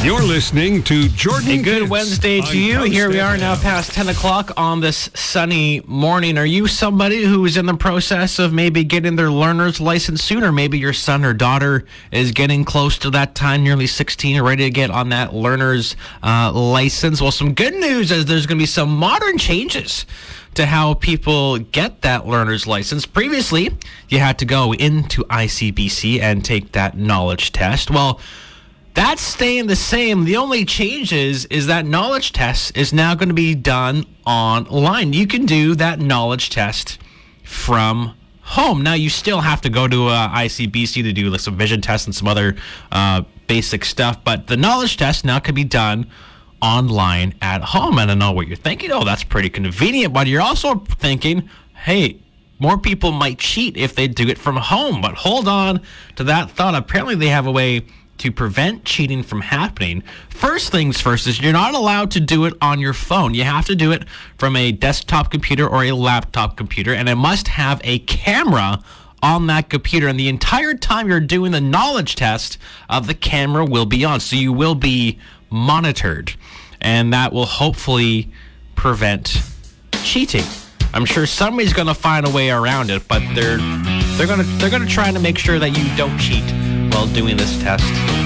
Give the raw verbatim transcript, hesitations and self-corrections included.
You're listening to Jordan. A good Pitts Wednesday on to you. Coast Here we are F M. now past ten o'clock on this sunny morning. Are you somebody who is in the process of maybe getting their learner's license sooner? Maybe your son or daughter is getting close to that time, nearly sixteen, ready to get on that learner's uh, license. Well, some good news is there's going to be some modern changes to how people get that learner's license. Previously, you had to go into I C B C and take that knowledge test. Well, that's staying the same. The only change is, is that knowledge test is now going to be done online. You can do that knowledge test from home. Now, you still have to go to uh, I C B C to do like, some vision tests and some other uh, basic stuff, but the knowledge test now can be done online at home. And I know what you're thinking. Oh, that's pretty convenient, but you're also thinking, hey, more people might cheat if they do it from home. But hold on to that thought. Apparently, they have a way to prevent cheating from happening. First things first is you're not allowed to do it on your phone. You have to do it from a desktop computer or a laptop computer, and it must have a camera on that computer. And the entire time you're doing the knowledge test, uh, the camera will be on, so you will be monitored, and that will hopefully prevent cheating. I'm sure somebody's going to find a way around it, but they're they're going to they're going to try to make sure that you don't cheat while doing this test.